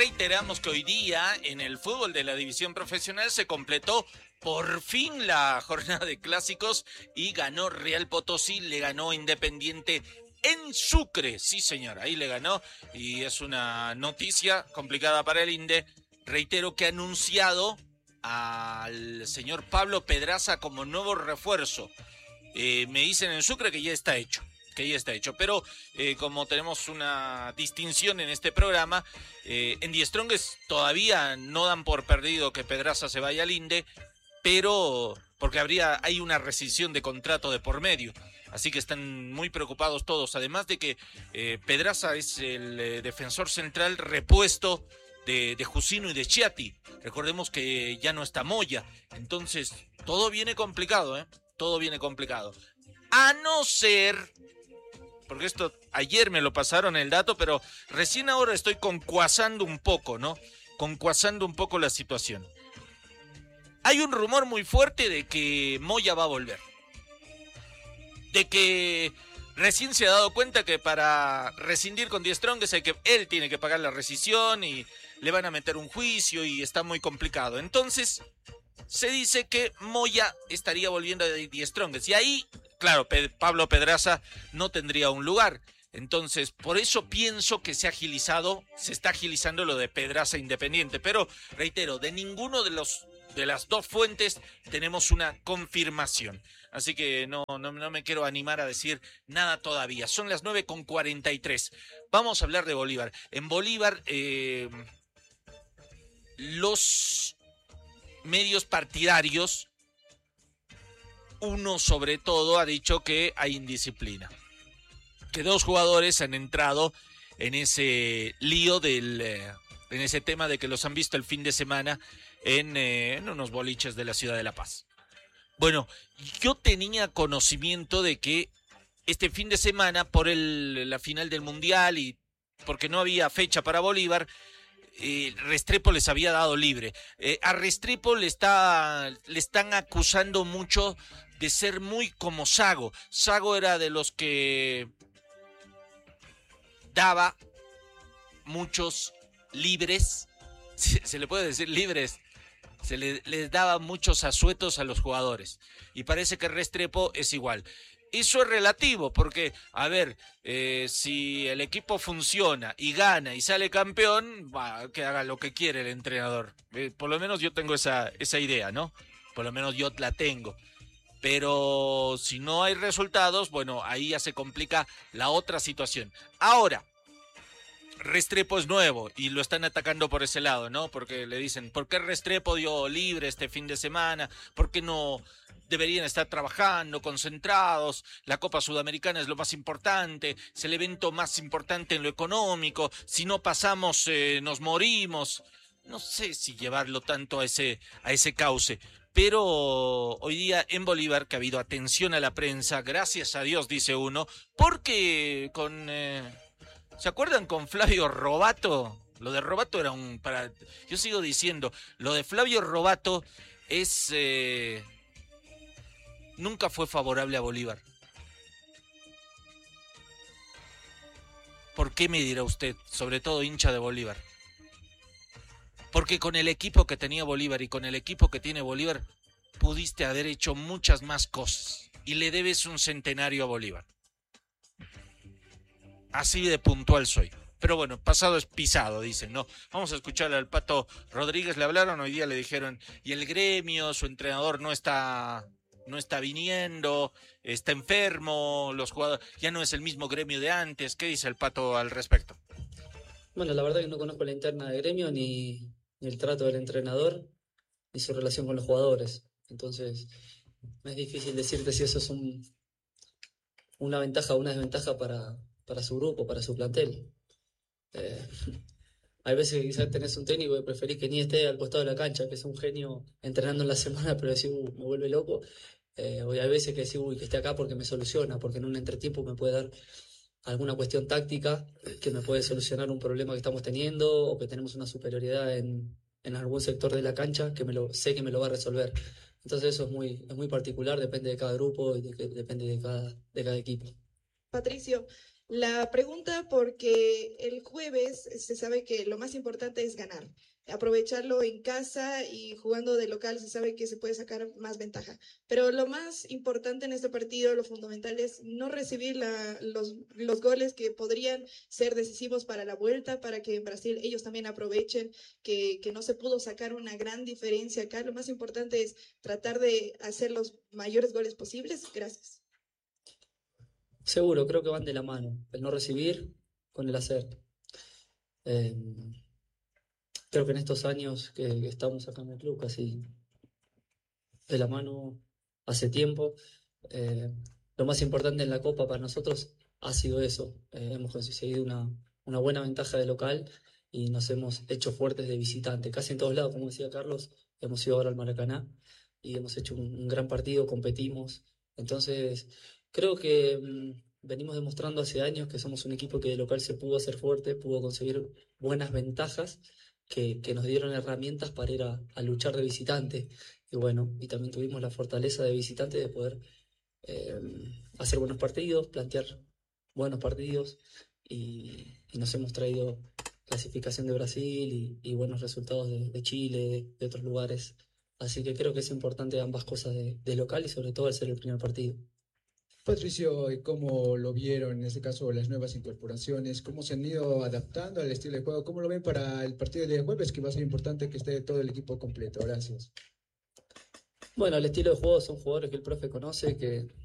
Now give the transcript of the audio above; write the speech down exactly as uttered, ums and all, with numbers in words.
reiteramos que hoy día en el fútbol de la división profesional se completó por fin la jornada de clásicos y ganó Real Potosí, le ganó Independiente en Sucre. Sí, señor, ahí le ganó y es una noticia complicada para el Inde. Reitero que ha anunciado al señor Pablo Pedraza como nuevo refuerzo. Eh, me dicen en Sucre que ya está hecho. que ya está hecho, pero eh, como tenemos una distinción en este programa, eh, en Die Strongest todavía no dan por perdido que Pedraza se vaya al Inde, pero porque habría hay una rescisión de contrato de por medio, así que están muy preocupados todos, además de que eh, Pedraza es el eh, defensor central repuesto de, de Jusino y de Chiati. Recordemos que ya no está Moya, entonces todo viene complicado, ¿eh? Todo viene complicado. A no ser... porque esto ayer me lo pasaron el dato, pero recién ahora estoy concuasando un poco, ¿no? Concuasando un poco la situación. Hay un rumor muy fuerte de que Moya va a volver. De que recién se ha dado cuenta que para rescindir con Die Strongest hay que, él tiene que pagar la rescisión y le van a meter un juicio y está muy complicado. Entonces, se dice que Moya estaría volviendo de Die Strongest. Y ahí... claro, Pablo Pedraza no tendría un lugar. Entonces, por eso pienso que se ha agilizado, se está agilizando lo de Pedraza Independiente. Pero, reitero, de ninguno de los de las dos fuentes tenemos una confirmación. Así que no, no, no me quiero animar a decir nada todavía. Son las nueve con cuarenta y tres. Vamos a hablar de Bolívar. En Bolívar, eh, los medios partidarios, uno sobre todo ha dicho que hay indisciplina, que dos jugadores han entrado en ese lío del, eh, en ese tema de que los han visto el fin de semana en, eh, en unos boliches de la ciudad de La Paz. Bueno, yo tenía conocimiento de que este fin de semana por el, la final del Mundial y porque no había fecha para Bolívar, Eh, Restrepo les había dado libre. Eh, a Restrepo le, está, le están acusando mucho de ser muy como Sago. Sago era de los que daba muchos libres, se, se le puede decir libres, se le, les daba muchos asuetos a los jugadores. Y parece que Restrepo es igual. Eso es relativo, porque, a ver, eh, si el equipo funciona y gana y sale campeón, bah, que haga lo que quiere el entrenador. Eh, por lo menos yo tengo esa, esa idea, ¿no? Por lo menos yo la tengo. Pero si no hay resultados, bueno, ahí ya se complica la otra situación. Ahora, Restrepo es nuevo y lo están atacando por ese lado, ¿no? Porque le dicen, ¿por qué Restrepo dio libre este fin de semana? ¿Por qué no deberían estar trabajando, concentrados? La Copa Sudamericana es lo más importante, es el evento más importante en lo económico. Si no pasamos, eh, nos morimos. No sé si llevarlo tanto a ese, a ese cauce. Pero hoy día en Bolívar, que ha habido atención a la prensa, gracias a Dios, dice uno, porque con... Eh, ¿se acuerdan con Flavio Robato? Lo de Robato era un... para yo sigo diciendo, lo de Flavio Robato es... Eh, nunca fue favorable a Bolívar. ¿Por qué me dirá usted? Sobre todo hincha de Bolívar. Porque con el equipo que tenía Bolívar y con el equipo que tiene Bolívar, pudiste haber hecho muchas más cosas. Y le debes un centenario a Bolívar. Así de puntual soy. Pero bueno, pasado es pisado, dicen, ¿no? Vamos a escuchar al Pato Rodríguez. Le hablaron, hoy día le dijeron, y el gremio, su entrenador no está, no está viniendo, está enfermo, los jugadores, ya no es el mismo gremio de antes. ¿Qué dice el Pato al respecto? Bueno, la verdad que no conozco la interna del gremio, ni, ni el trato del entrenador, ni su relación con los jugadores. Entonces, es difícil decirte si eso es un, una ventaja o una desventaja para, para su grupo, para su plantel. Eh, hay veces que quizás tenés un técnico que preferís que ni esté al costado de la cancha, que es un genio entrenando en la semana, pero decís, uh, me vuelve loco. Eh, o hay veces que decís, uy, que esté acá porque me soluciona, porque en un entretiempo me puede dar alguna cuestión táctica que me puede solucionar un problema que estamos teniendo o que tenemos una superioridad en, en algún sector de la cancha que me lo, sé que me lo va a resolver. Entonces eso es muy, es muy particular, depende de cada grupo y de, depende de cada, de cada equipo. Patricio, La pregunta porque el jueves se sabe que lo más importante es ganar, aprovecharlo en casa y jugando de local se sabe que se puede sacar más ventaja. Pero lo más importante en este partido, lo fundamental es no recibir la, los, los goles que podrían ser decisivos para la vuelta, para que en Brasil ellos también aprovechen que, que no se pudo sacar una gran diferencia acá. Lo más importante es tratar de hacer los mayores goles posibles. Gracias. Seguro, creo que van de la mano, el no recibir con el hacer. Eh, Creo que en estos años que, que estamos acá en el club, casi de la mano hace tiempo, eh, lo más importante en la Copa para nosotros ha sido eso. Eh, hemos conseguido una, una buena ventaja de local y nos hemos hecho fuertes de visitante. Casi en todos lados, como decía Carlos, hemos ido ahora al Maracaná y hemos hecho un, un gran partido, competimos. Entonces, creo que mm, venimos demostrando hace años que somos un equipo que de local se pudo hacer fuerte, pudo conseguir buenas ventajas que, que nos dieron herramientas para ir a, a luchar de visitante. Y bueno, y también tuvimos la fortaleza de visitante de poder eh, hacer buenos partidos, plantear buenos partidos y, y nos hemos traído clasificación de Brasil y, y buenos resultados de, de Chile, de, de otros lugares. Así que creo que es importante ambas cosas de, de local y sobre todo al ser el primer partido. Patricio, ¿y cómo lo vieron en este caso las nuevas incorporaciones? ¿Cómo se han ido adaptando al estilo de juego? ¿Cómo lo ven para el partido de jueves, que va a ser importante que esté todo el equipo completo? Gracias. Bueno, el estilo de juego son jugadores que el profe conoce, que,